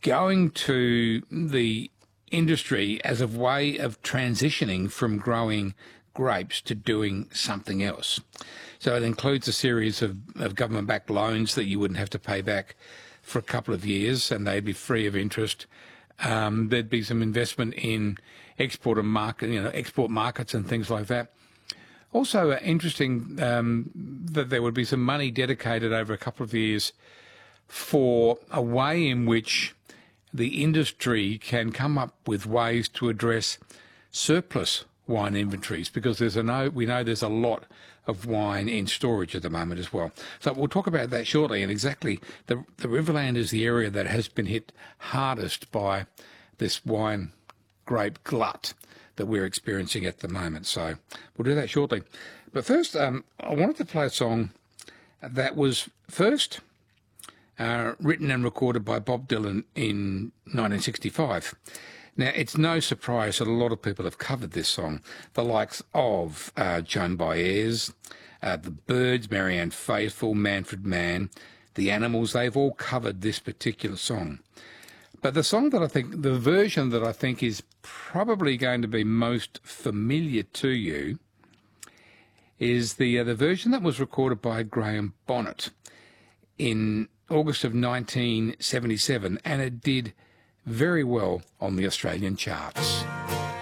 going to the industry as a way of transitioning from growing grapes to doing something else. So it includes a series of government-backed loans that you wouldn't have to pay back for a couple of years, and they'd be free of interest. There'd be some investment in export markets and things like that. Also interesting that there would be some money dedicated over a couple of years for a way in which the industry can come up with ways to address surplus wine inventories, because we know there's a lot of wine in storage at the moment as well. So we'll talk about that shortly, and exactly the Riverland is the area that has been hit hardest by this wine grape glut that we're experiencing at the moment. So we'll do that shortly. But first, I wanted to play a song that was first written and recorded by Bob Dylan in 1965. Now, it's no surprise that a lot of people have covered this song. The likes of Joan Baez, the Byrds, Marianne Faithfull, Manfred Mann, the Animals, they've all covered this particular song. But the version that I think is probably going to be most familiar to you is the version that was recorded by Graham Bonnet in August of 1977, and it did very well on the Australian charts.